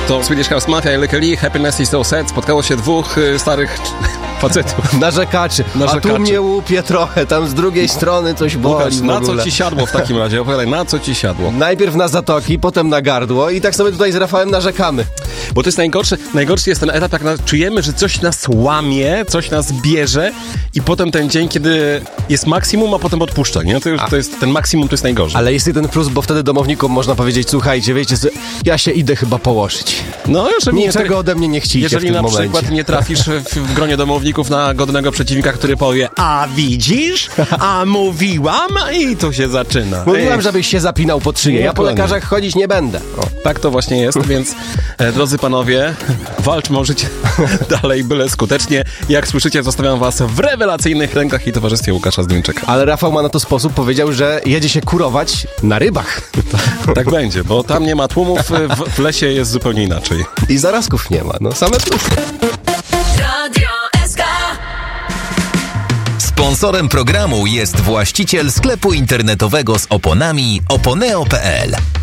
To Swedish House Mafia i Lykke Li, Happiness is so sad. Spotkało się dwóch starych facetów. Narzekaczy. A tu mnie łupie trochę, tam z drugiej strony coś boli. Łukasz, na co ci siadło w takim razie? Opowiadaj, na co ci siadło? Najpierw na zatoki, potem na gardło i tak sobie tutaj z Rafałem narzekamy. Bo to jest najgorszy jest ten etap, jak czujemy, że coś nas łamie, coś nas bierze i potem ten dzień, kiedy jest maksimum, a potem odpuszcza, nie? To jest ten maksimum, to jest najgorzej. Ale jest jeden plus, bo wtedy domownikom można powiedzieć, słuchajcie, wiecie, ja się idę chyba położyć. No, jeżeli niczego ode mnie nie chcicie jeżeli w tym momencie. Jeżeli na przykład nie trafisz w gronie domowników na godnego przeciwnika, który powie, a widzisz, a mówiłam i to się zaczyna. Mówiłam, żebyś się zapinał pod szyję. Ja po lekarzach chodzić nie będę. Tak to właśnie jest, więc drodzy panowie, walczmy o życie dalej, byle skutecznie. Jak słyszycie, zostawiam was w rewelacyjnych rękach i towarzystwie Łukasza Zdrończyka. Ale Rafał ma na to sposób, powiedział, że jedzie się kurować na rybach. Tak będzie, bo tam nie ma tłumów, w lesie jest zupełnie inaczej. I zarazków nie ma, no same plusy. Sponsorem programu jest właściciel sklepu internetowego z oponami oponeo.pl.